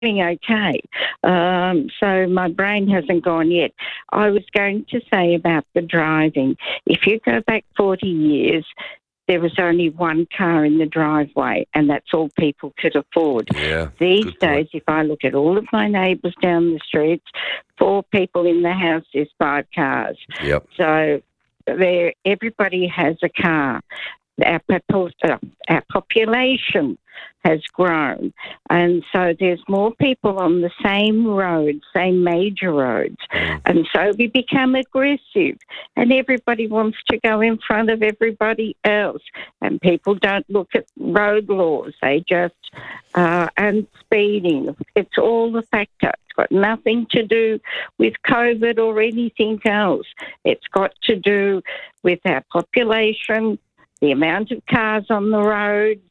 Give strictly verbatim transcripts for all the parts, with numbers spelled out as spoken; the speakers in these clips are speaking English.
doing okay. Um, so my brain hasn't gone yet. I was going to say about the driving. If you go back forty years, there was only one car in the driveway, and that's all people could afford. Yeah. These good days, point. if I look at all of my neighbours down the streets, four people in the house, there's five cars. Yep. So there, everybody has a car. Our, popul- uh, our population has grown, and so there's more people on the same roads, same major roads, Mm. and so we become aggressive, and everybody wants to go in front of everybody else, and people don't look at road laws, they just, uh, and speeding, it's all a factor. It's got nothing to do with COVID or anything else. It's got to do with our population, the amount of cars on the roads,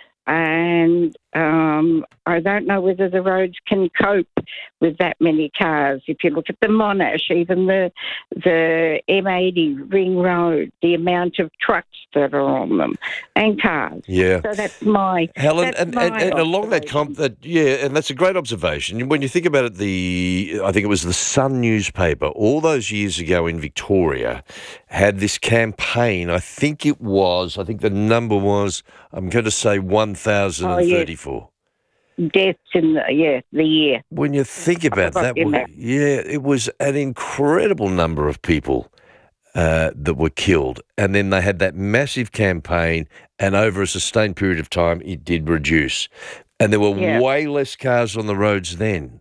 and um, I don't know whether the roads can cope with that many cars. If you look at the Monash, even the the M eighty Ring Road, the amount of trucks that are on them and cars. Yeah. So that's my Helen, that's and, my and, and along that observation. comp, that yeah, and that's a great observation. When you think about it, the I think it was the Sun newspaper all those years ago in Victoria had this campaign. I think it was. I think the number was. I'm going to say one thousand and thirty-four. Deaths in the yeah the year. When you think I about forgot that, the wa- amount. yeah, it was an incredible number of people uh, that were killed. And then they had that massive campaign, and over a sustained period of time, it did reduce. And there were Yeah. way less cars on the roads then.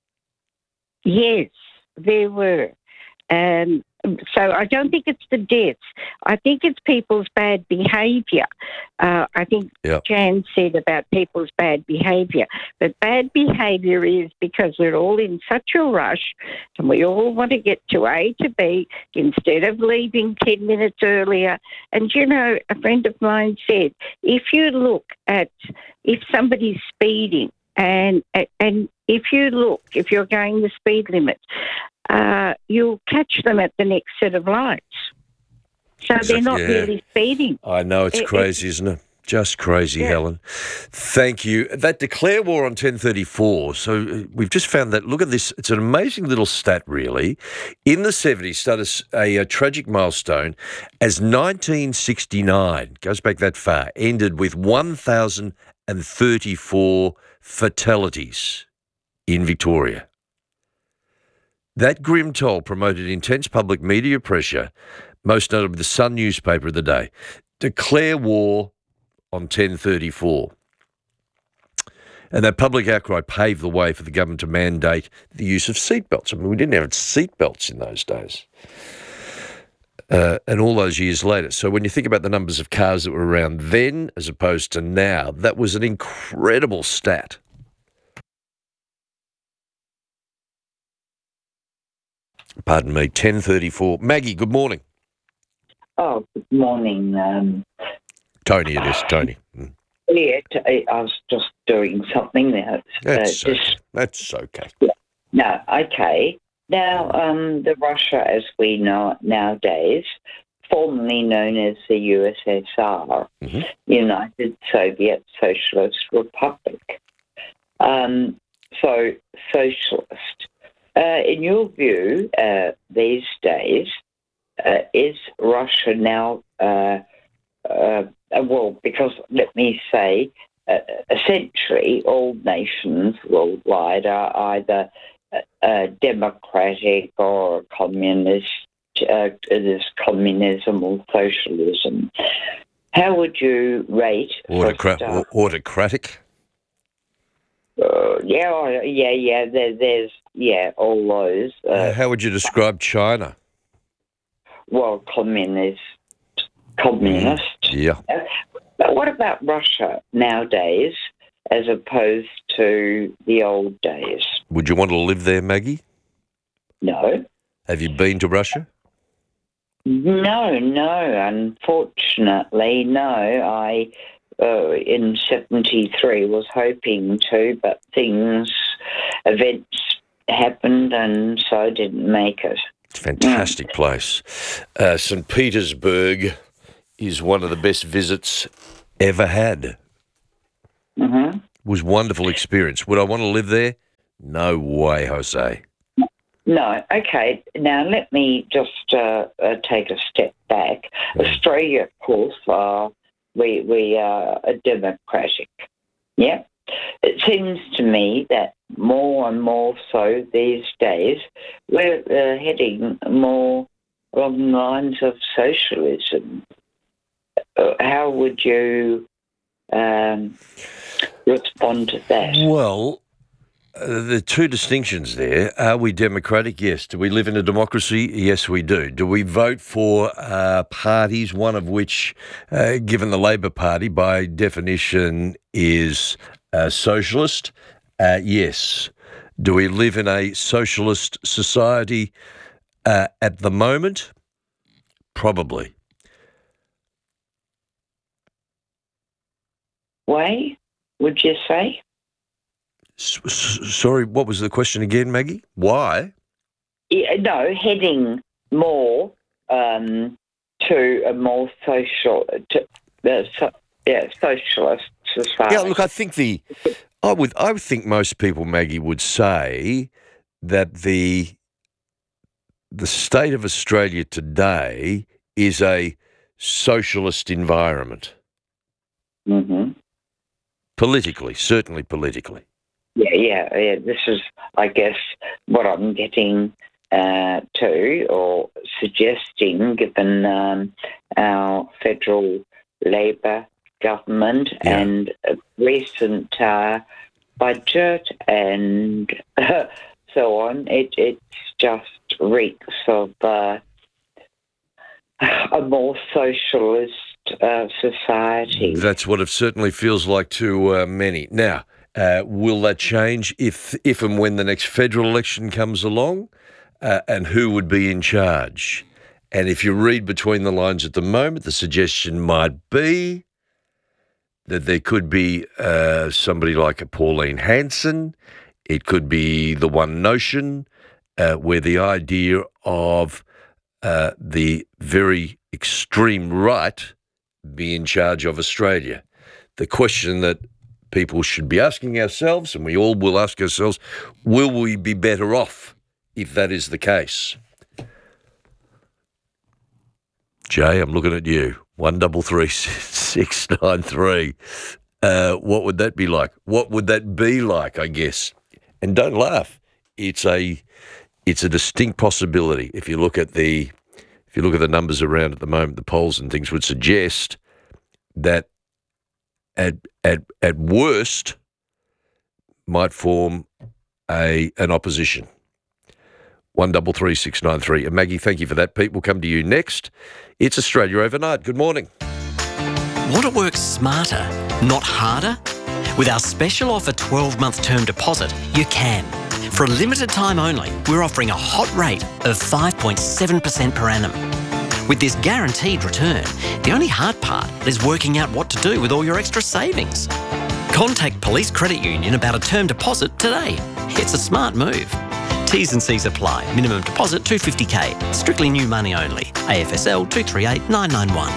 Yes, there were. And so I don't think it's the deaths. I think it's people's bad behaviour. Uh, I think Yep. Jan said about people's bad behaviour. But bad behaviour is because we're all in such a rush and we all want to get to A to B instead of leaving ten minutes earlier. And, you know, a friend of mine said, if you look at, if somebody's speeding, and and if you look, if you're going the speed limit, uh, you'll catch them at the next set of lights. So they're not Yeah. really speeding. I know, it's It- crazy, isn't it? Just crazy, Yeah. Helen. Thank you. That declare war on ten thirty-four. So uh, we've just found that. Look at this. It's an amazing little stat, really. In the seventies, started a, a tragic milestone as nineteen sixty-nine, goes back that far, ended with one thousand thirty-four fatalities in Victoria. That grim toll promoted intense public media pressure, most notably the Sun newspaper of the day. Declare war on ten thirty-four. And that public outcry paved the way for the government to mandate the use of seatbelts. I mean, we didn't have seatbelts in those days. Uh, and all those years later. So when you think about the numbers of cars that were around then as opposed to now, that was an incredible stat. Pardon me, ten thirty-four. Maggie, good morning. Oh, good morning. Um, Tony, it is, Tony. Mm. yeah, t- I was just doing something there. That's, Uh, okay. just, That's okay. no, okay. Now, um, the Russia, as we know it nowadays, formerly known as the U S S R, Mhm. United Soviet Socialist Republic. Um, so, socialist. Uh, in your view, uh, these days, uh, is Russia now, uh, uh, well, because let me say, uh, essentially all nations worldwide are either uh, uh, democratic or communist, uh, there's communism or socialism. How would you rate? for Autocrat- start- autocratic? Uh, yeah, or- yeah, yeah. There, there's yeah, all those. Uh, How would you describe China? well, communist, communist. Yeah. Uh, But what about Russia nowadays, as opposed to the old days? Would you want to live there, Maggie? No, Have you been to Russia? no, no. Unfortunately, no. I uh, in seventy-three was hoping to, but things, events happened, and so I didn't make it. It's a fantastic place. Uh, Saint Petersburg is one of the best visits ever had. Mm-hmm. Was wonderful experience. Would I want to live there? No way, Jose. No, okay. Now let me just uh, uh, take a step back. Mm. Australia, of course, uh, we we are a democratic. Yeah, it seems to me that more and more so these days we're uh, heading more along the lines of socialism. Uh, how would you um, respond to that? Well, uh, the two distinctions there. Are we democratic? Yes. Do we live in a democracy? Yes, we do. Do we vote for uh, parties, one of which, uh, given the Labor Party, by definition is uh, socialist? Uh, yes. Do we live in a socialist society uh, at the moment? Probably. Way, would you say? S- s- sorry, what was the question again, Maggie? Why? Yeah, no, heading more um, to a more social, to, uh, so, yeah, socialist society. Yeah, look, I think the, I would, I would think most people, Maggie, would say that the, the state of Australia today is a socialist environment. Mm-hmm. Politically, certainly politically. Yeah, yeah, yeah. This is, I guess, what I'm getting uh, to or suggesting, given um, our federal Labor government Yeah. and a recent uh, budget and so on. It it's just reeks of uh, a more socialist uh, society. That's what it certainly feels like to uh, many. Now, uh, will that change if, if and when the next federal election comes along? Uh, and who would be in charge? And if you read between the lines at the moment, the suggestion might be that there could be uh, somebody like a Pauline Hanson. It could be the One Notion, uh, where the idea of uh, the very extreme right be in charge of Australia. The question that people should be asking ourselves, and we all will ask ourselves, will we be better off if that is the case? Jay, I'm looking at you. One double three six nine three. Uh, what would that be like? What would that be like? I guess. And don't laugh. It's a, it's a distinct possibility. If you look at the, if you look at the numbers around at the moment, the polls and things would suggest that, at at at worst, might form a an opposition. One double three six nine three. And Maggie, thank you for that. Pete, we'll come to you next. It's Australia Overnight. Good morning. Want to work smarter, not harder? With our special offer twelve-month term deposit, you can. For a limited time only, we're offering a hot rate of five point seven percent per annum. With this guaranteed return, the only hard part is working out what to do with all your extra savings. Contact Police Credit Union about a term deposit today. It's a smart move. T's and C's apply. Minimum deposit two hundred fifty thousand. Strictly new money only. A F S L two three eight nine nine one.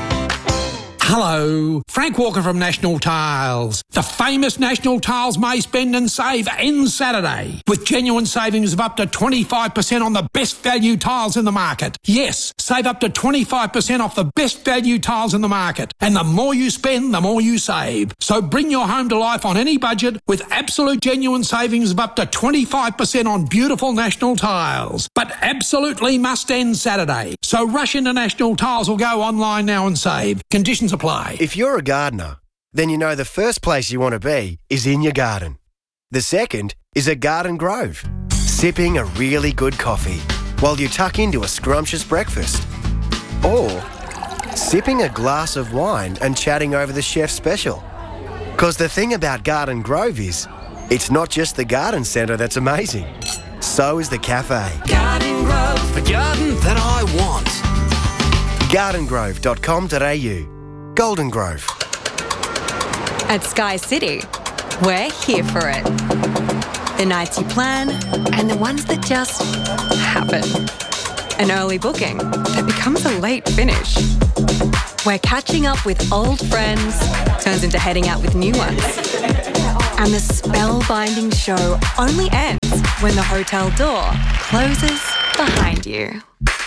Hello, Frank Walker from National Tiles. The famous National Tiles May Spend and Save ends Saturday with genuine savings of up to twenty-five percent on the best value tiles in the market. Yes, save up to twenty-five percent off the best value tiles in the market. And the more you spend, the more you save. So bring your home to life on any budget with absolute genuine savings of up to twenty-five percent on beautiful National Tiles. But absolutely must end Saturday. So rush into National Tiles or go online now and save. Conditions apply. If you're a gardener, then you know the first place you want to be is in your garden. The second is a garden grove, sipping a really good coffee while you tuck into a scrumptious breakfast. Or sipping a glass of wine and chatting over the chef's special. Because the thing about Garden Grove is, it's not just the garden centre that's amazing. So is the cafe. Garden Grove, the garden that I want. garden grove dot com dot a u. Golden Grove. At Sky City, we're here for it. The nights you plan and the ones that just happen. An early booking that becomes a late finish. Where catching up with old friends turns into heading out with new ones. And the spellbinding show only ends when the hotel door closes behind you.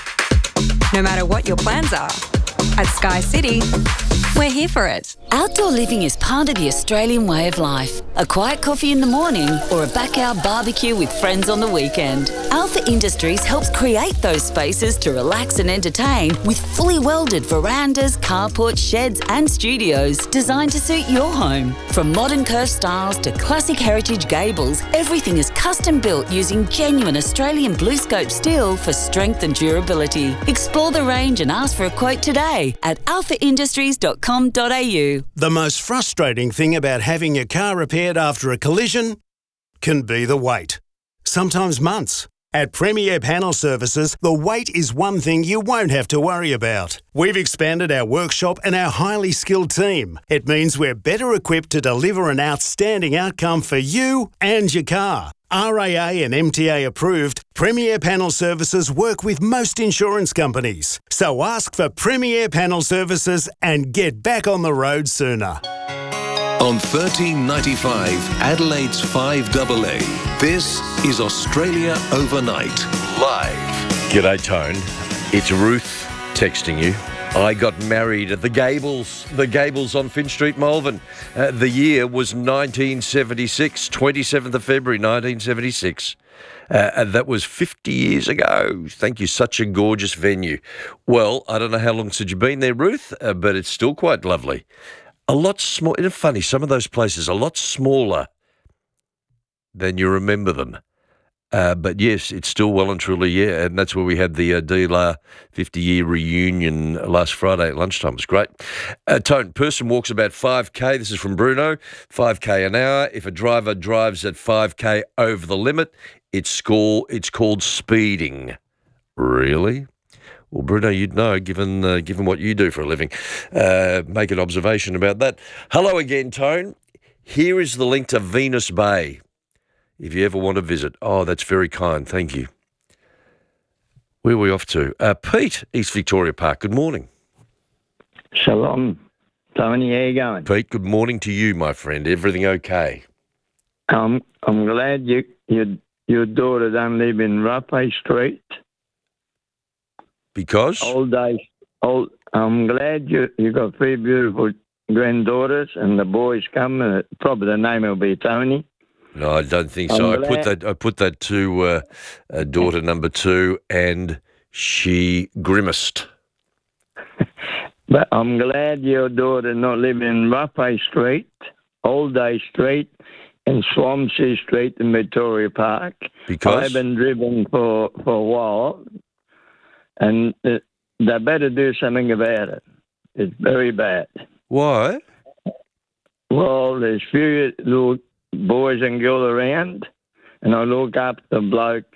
No matter what your plans are, at Sky City, we're here for it. Outdoor living is part of the Australian way of life. A quiet coffee in the morning or a backyard barbecue with friends on the weekend. Alpha Industries helps create those spaces to relax and entertain with fully welded verandas, carports, sheds and studios designed to suit your home. From modern curved styles to classic heritage gables, everything is custom built using genuine Australian BlueScope steel for strength and durability. Explore the range and ask for a quote today at alpha industries dot com dot a u. The most frustrating thing about having your car repaired after a collision can be the wait. Sometimes months. At Premier Panel Services, the wait is one thing you won't have to worry about. We've expanded our workshop and our highly skilled team. It means we're better equipped to deliver an outstanding outcome for you and your car. R A A and M T A approved, Premier Panel Services work with most insurance companies. So ask for Premier Panel Services and get back on the road sooner. On thirteen ninety-five, Adelaide's five A A, this is Australia Overnight, live. G'day, Tone. It's Ruth texting you. I got married at the Gables, the Gables on Finch Street, Malvern. Uh, the year was nineteen seventy-six, twenty-seventh of February, nineteen seventy-six. Uh, and that was fifty years ago. Thank you. Such a gorgeous venue. Well, I don't know how long since you've been there, Ruth, uh, but it's still quite lovely. A lot small. Isn't it funny? Some of those places are a lot smaller than you remember them. Uh, but yes, it's still well and truly, yeah. And that's where we had the uh, Dealer fifty-year reunion last Friday at lunchtime. It was great. Uh, Tone, person walks about five K. This is from Bruno. five K an hour. If a driver drives at five K over the limit, it's, score, it's called speeding. Really? Well, Bruno, you'd know, given uh, given what you do for a living. Uh, make an observation about that. Hello again, Tone. Here is the link to Venus Bay, if you ever want to visit. Oh, that's very kind. Thank you. Where are we off to? Uh, Pete, East Victoria Park. Good morning. Shalom. Tony, how you going? Pete, good morning to you, my friend. Everything okay? Um, I'm glad you, you, your daughter don't live in Ruffey Street. Because? All day. Old, I'm glad you you got three beautiful granddaughters and the boys come. And probably the name will be Tony. No, I don't think so. I put that I put that to uh, uh, daughter number two, and she grimaced. But I'm glad your daughter not living in Ruffey Street, Old Day Street, and Swansea Street in Victoria Park. Because? I haven't driven for, for a while, and uh, they better do something about it. It's very bad. Why? Well, there's few little boys and girls around, and I look up the bloke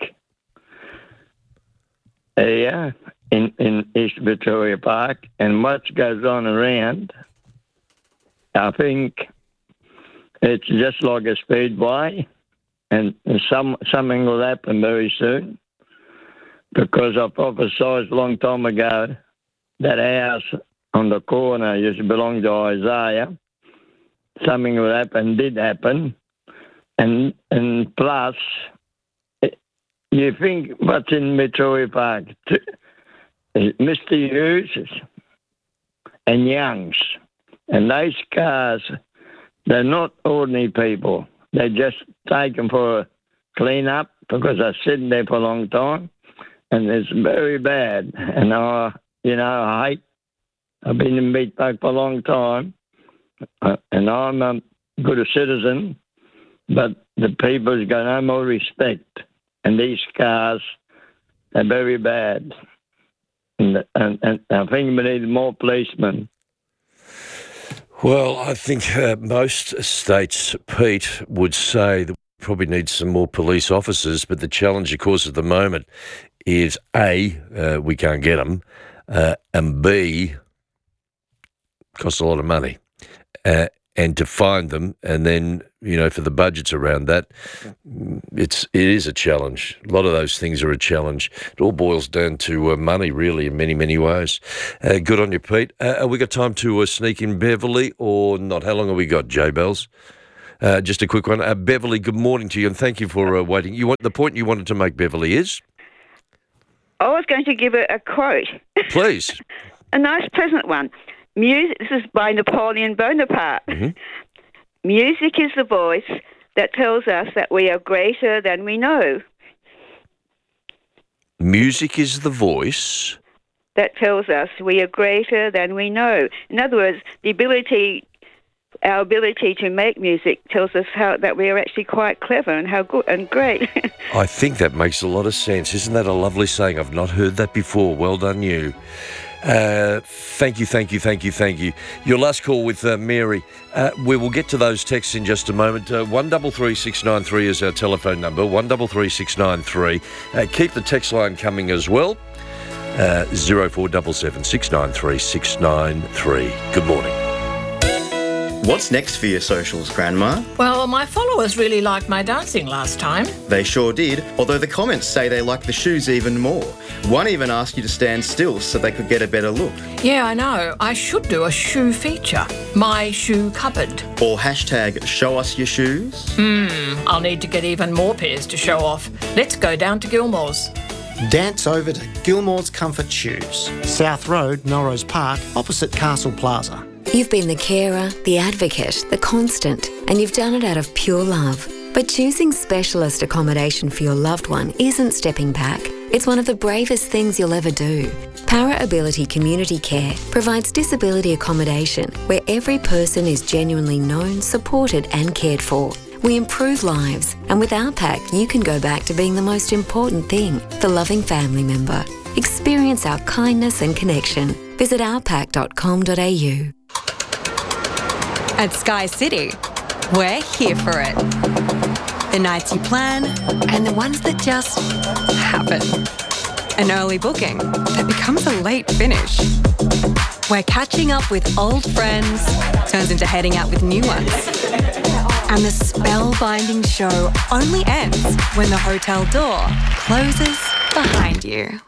here in, in East Victoria Park, and what goes on around, I think it's just like a speedway, and some something will happen very soon, because I prophesied a long time ago that house on the corner used to belong to Isaiah. Something will happen, did happen. And and plus, you think what's in Victoria Park? Mister Hughes and Youngs. And those cars, they're not ordinary people. They're just taken for a clean up because they're sitting there for a long time. And it's very bad. And I, you know, I hate, I've been in Meatpack for a long time. Uh, and I'm a good citizen. But the people's got no more respect. And these cars are very bad. And, and, and I think we need more policemen. Well, I think uh, most states, Pete, would say that we probably need some more police officers. But the challenge, of course, at the moment is A, uh, we can't get them, uh, and B, costs a lot of money. Uh, and to find them, and then, you know, for the budgets around that, it's it is a challenge. A lot of those things are a challenge. It all boils down to uh, money, really, in many, many ways. Uh, good on you, Pete. Uh, have we got time to uh, sneak in Beverly or not? How long have we got, J Bells? Uh, just a quick one. Uh, Beverly, good morning to you, and thank you for uh, waiting. You want the point you wanted to make, Beverly, is? I was going to give a, a quote. Please. A nice, pleasant one. Music. This is by Napoleon Bonaparte. Mm-hmm. Music is the voice that tells us that we are greater than we know. Music is the voice that tells us we are greater than we know. In other words, the ability, our ability to make music tells us how that we are actually quite clever and how good and great. I think that makes a lot of sense. Isn't that a lovely saying? I've not heard that before. Well done, you. Uh, thank you, thank you, thank you, thank you. Your last call with uh, Mary. Uh, we will get to those texts in just a moment. Uh, one double three six nine three is our telephone number. One double three six nine three. Uh, keep the text line coming as well. Uh, zero four seven seven six nine three six nine three. Good morning. What's next for your socials, Grandma? Well, my followers really liked my dancing last time. They sure did, although the comments say they like the shoes even more. One even asked you to stand still so they could get a better look. Yeah, I know. I should do a shoe feature. My shoe cupboard. Or hashtag show us your shoes. Hmm, I'll need to get even more pairs to show off. Let's go down to Gilmore's. Dance over to Gilmore's Comfort Shoes, South Road, Melrose Park, opposite Castle Plaza. You've been the carer, the advocate, the constant, and you've done it out of pure love. But choosing specialist accommodation for your loved one isn't stepping back. It's one of the bravest things you'll ever do. Para Ability Community Care provides disability accommodation where every person is genuinely known, supported and cared for. We improve lives, and with our pack, you can go back to being the most important thing, the loving family member. Experience our kindness and connection. Visit our pack dot com dot a u. At Sky City, we're here for it. The nights you plan and the ones that just happen. An early booking that becomes a late finish. Where catching up with old friends turns into heading out with new ones. And the spellbinding show only ends when the hotel door closes behind you.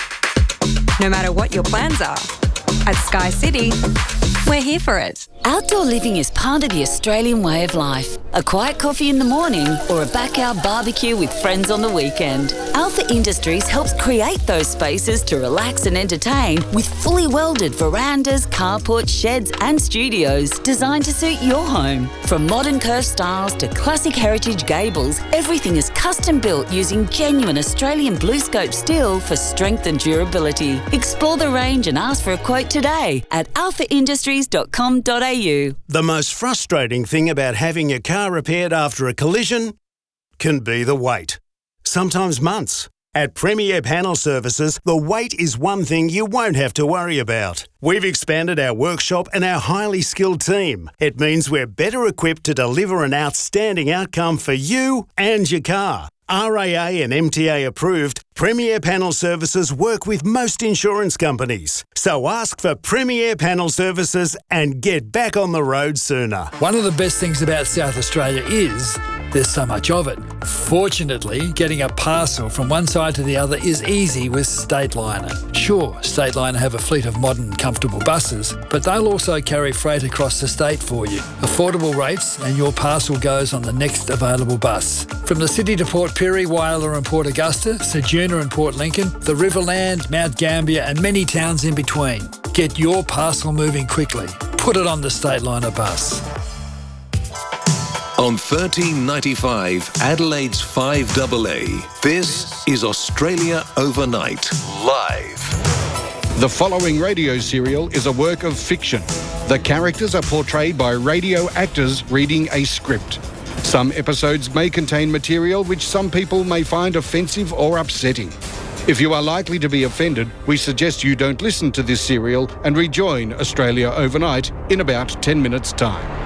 No matter what your plans are, at Sky City, we're here for it. Outdoor living is part of the Australian way of life. A quiet coffee in the morning or a backyard barbecue with friends on the weekend. Alpha Industries helps create those spaces to relax and entertain with fully welded verandas, carports, sheds and studios designed to suit your home. From modern curved styles to classic heritage gables, everything is custom built using genuine Australian BlueScope steel for strength and durability. Explore the range and ask for a quote today at alpha industries dot com dot a u. The most frustrating thing about having your car repaired after a collision can be the wait. Sometimes months. At Premier Panel Services, the wait is one thing you won't have to worry about. We've expanded our workshop and our highly skilled team. It means we're better equipped to deliver an outstanding outcome for you and your car. R A A and M T A approved, Premier Panel Services work with most insurance companies. So ask for Premier Panel Services and get back on the road sooner. One of the best things about South Australia is there's so much of it. Fortunately, getting a parcel from one side to the other is easy with Stateliner. Sure, Stateliner have a fleet of modern, comfortable buses, but they'll also carry freight across the state for you. Affordable rates and your parcel goes on the next available bus. From the city to Port Pirie, Whyalla and Port Augusta, Ceduna and Port Lincoln, the Riverland, Mount Gambier and many towns in between. Get your parcel moving quickly. Put it on the Stateliner bus. On thirteen ninety-five, Adelaide's five A A, this is Australia Overnight, live. The following radio serial is a work of fiction. The characters are portrayed by radio actors reading a script. Some episodes may contain material which some people may find offensive or upsetting. If you are likely to be offended, we suggest you don't listen to this serial and rejoin Australia Overnight in about ten minutes' time.